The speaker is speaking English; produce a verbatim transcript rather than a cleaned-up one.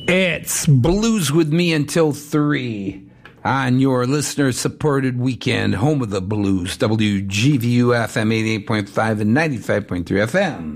It's Blues with Me until three on your listener-supported weekend, home of the blues, W G V U F M eighty-eight point five and ninety-five point three F M.